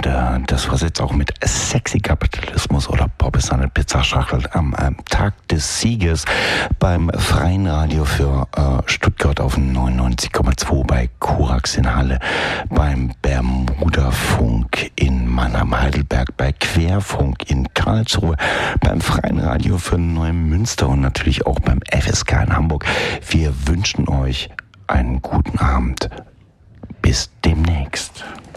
das war's jetzt auch mit Sexy Kapitalismus oder Pop ist eine Pizzaschachtel am Tag des Sieges beim Freien Radio für Stuttgart auf 99,2, bei Korax in Halle, beim Bermuda-Funk in Mannheim-Heidelberg, bei Querfunk in Karlsruhe, beim Freien Radio für Neumünster und natürlich auch beim FSK in Hamburg. Wir wünschen euch einen guten Abend. Bis demnächst.